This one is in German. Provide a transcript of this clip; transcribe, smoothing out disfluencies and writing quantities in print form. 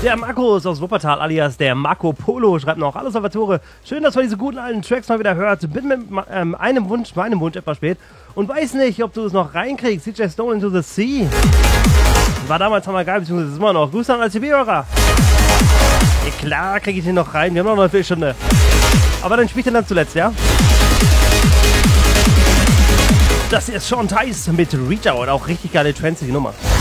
Der Markus aus Wuppertal alias der Marco Polo schreibt noch: Hallo Salvatore, schön, dass man diese guten alten Tracks mal wieder hört. Bin mit meinem Wunsch etwas spät und weiß nicht, ob du es noch reinkriegst. CJ Stone into the Sea. War damals hammer geil, beziehungsweise ist immer noch. Grüße an als CB-Hörer. Ja, klar kriege ich den noch rein, wir haben noch eine Viertelstunde. Aber dann spielt er dann zuletzt, ja? Das hier ist Sean Tice mit Reach Out, auch richtig geile, trancy Nummer.